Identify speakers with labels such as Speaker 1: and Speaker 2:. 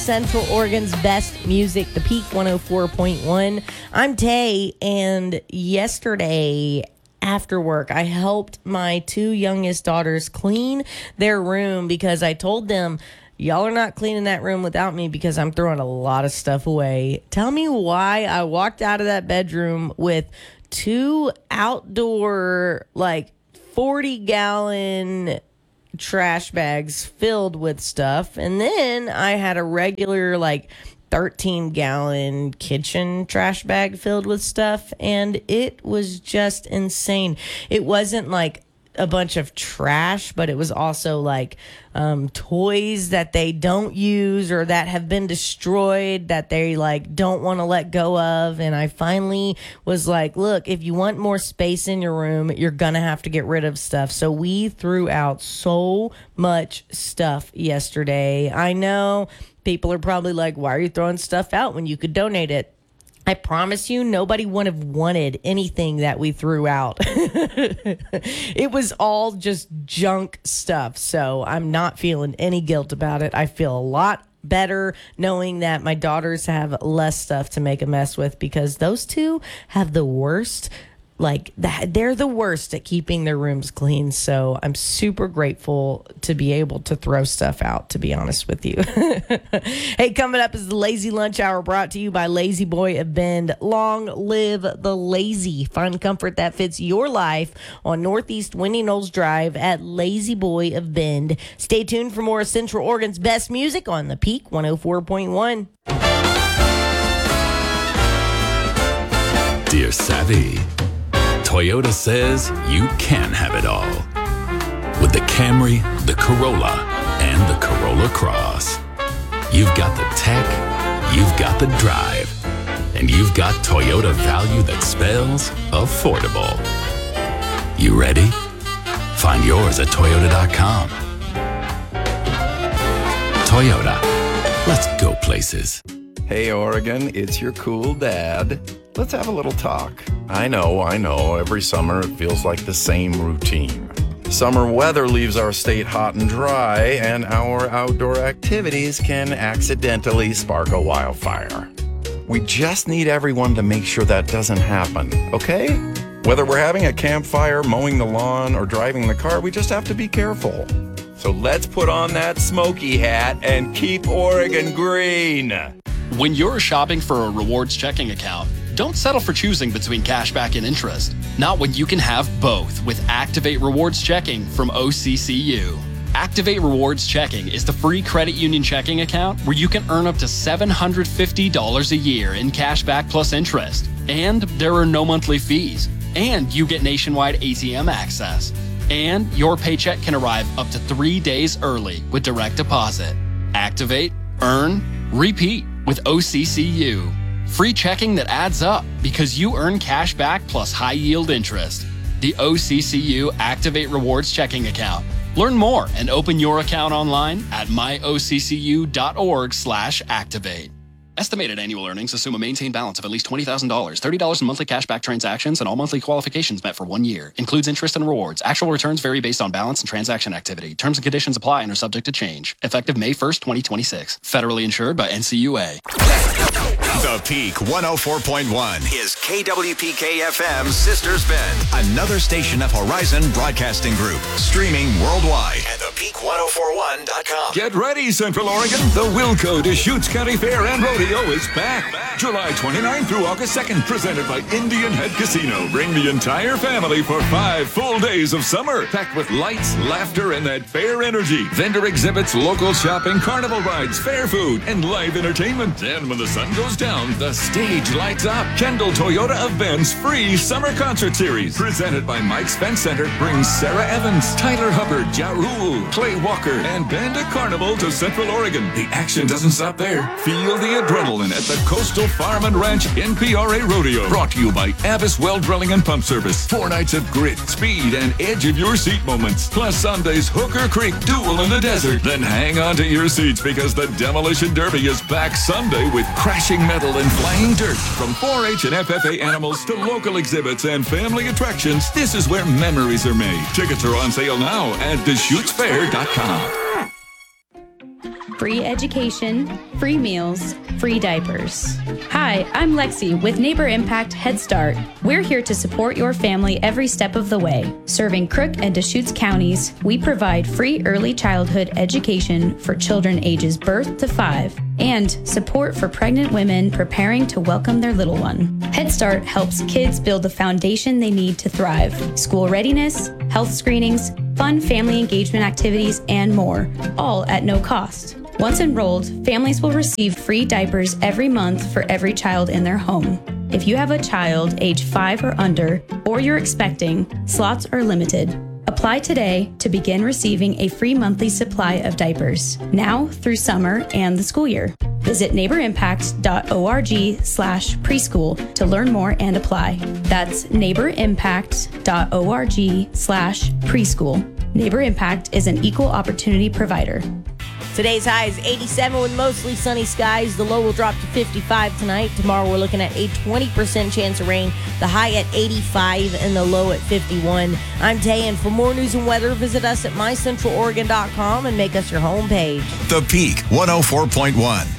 Speaker 1: Central Oregon's best music, The Peak 104.1. I'm Tay, and yesterday after work, I helped my two youngest daughters clean their room because I told them, y'all are not cleaning that room without me because I'm throwing a lot of stuff away. Tell me why I walked out of that bedroom with two outdoor, 40-gallon trash bags filled with stuff. And then I had a regular, 13-gallon kitchen trash bag filled with stuff. And it was just insane. It wasn't a bunch of trash, but it was also toys that they don't use or that have been destroyed that they don't want to let go of. And I finally was look, if you want more space in your room, you're gonna have to get rid of stuff. So we threw out so much stuff yesterday. I know people are probably why are you throwing stuff out when you could donate it? I promise you, nobody would have wanted anything that we threw out. It was all just junk stuff. So I'm not feeling any guilt about it. I feel a lot better knowing that my daughters have less stuff to make a mess with because those two have the worst. They're the worst at keeping their rooms clean. So I'm super grateful to be able to throw stuff out, to be honest with you. Hey, coming up is the Lazy Lunch Hour brought to you by Lazy Boy of Bend. Long live the lazy. Find comfort that fits your life on Northeast Windy Knolls Drive at Lazy Boy of Bend. Stay tuned for more of Central Oregon's best music on the Peak 104.1.
Speaker 2: Dear Savvy, Toyota says you can have it all. With the Camry, the Corolla, and the Corolla Cross. You've got the tech, you've got the drive, and you've got Toyota value that spells affordable. You ready? Find yours at Toyota.com. Toyota, let's go places.
Speaker 3: Hey Oregon, it's your cool dad. Let's have a little talk. I know, every summer it feels like the same routine. Summer weather leaves our state hot and dry, and our outdoor activities can accidentally spark a wildfire. We just need everyone to make sure that doesn't happen, okay? Whether we're having a campfire, mowing the lawn, or driving the car, we just have to be careful. So let's put on that smoky hat and keep Oregon green.
Speaker 4: When you're shopping for a rewards checking account, don't settle for choosing between cashback and interest. Not when you can have both with Activate Rewards Checking from OCCU. Activate Rewards Checking is the free credit union checking account where you can earn up to $750 a year in cashback plus interest. And there are no monthly fees. And you get nationwide ATM access. And your paycheck can arrive up to 3 days early with direct deposit. Activate, earn, repeat with OCCU. Free checking that adds up because you earn cash back plus high yield interest. The OCCU Activate Rewards Checking Account. Learn more and open your account online at myoccu.org/activate. Estimated annual earnings assume a maintained balance of at least $20,000, $30 in monthly cashback transactions, and all monthly qualifications met for 1 year. Includes interest and rewards. Actual returns vary based on balance and transaction activity. Terms and conditions apply and are subject to change. Effective May 1st, 2026. Federally insured by NCUA.
Speaker 5: The Peak 104.1 is KWPK-FM's Sisters Bend. Another station of Horizon Broadcasting Group. Streaming worldwide at thepeak1041.com.
Speaker 6: Get ready, Central Oregon. The Wilco Deschutes County Fair and Rodeo is back. July 29th through August 2nd, presented by Indian Head Casino. Bring the entire family for 5 full days of summer, packed with lights, laughter, and that fair energy. Vendor exhibits, local shopping, carnival rides, fair food, and live entertainment. And when the sun goes down, the stage lights up. Kendall Toyota of Bend's free summer concert series, presented by Mike's Fence Center, brings Sarah Evans, Tyler Hubbard, Ja Rule, Clay Walker, and Band of Carnival to Central Oregon. The action doesn't stop there. Feel the adrenaline at the Coastal Farm and Ranch NPRA Rodeo. Brought to you by Abbas Well Drilling and Pump Service. 4 nights of grit, speed, and edge of your seat moments. Plus Sunday's Hooker Creek Duel in the Desert. Then hang on to your seats because the Demolition Derby is back Sunday with crashing metal and flying dirt. From 4-H and FFA animals to local exhibits and family attractions, this is where memories are made. Tickets are on sale now at DeschutesFair.com.
Speaker 7: free education, free meals, free diapers. Hi, I'm Lexi with Neighbor Impact Head Start. We're here to support your family every step of the way. Serving Crook and Deschutes counties, we provide free early childhood education for children ages birth to 5 and support for pregnant women preparing to welcome their little one. Head Start helps kids build the foundation they need to thrive. School readiness, health screenings, fun family engagement activities, and more, all at no cost. Once enrolled, families will receive free diapers every month for every child in their home. If you have a child age 5 or under, or you're expecting, slots are limited. Apply today to begin receiving a free monthly supply of diapers, now through summer and the school year. Visit neighborimpact.org/preschool to learn more and apply. That's neighborimpact.org/preschool. Neighbor Impact is an equal opportunity provider.
Speaker 1: Today's high is 87 with mostly sunny skies. The low will drop to 55 tonight. Tomorrow we're looking at a 20% chance of rain. The high at 85 and the low at 51. I'm Tay, and for more news and weather, visit us at mycentraloregon.com and make us your homepage.
Speaker 5: The Peak 104.1.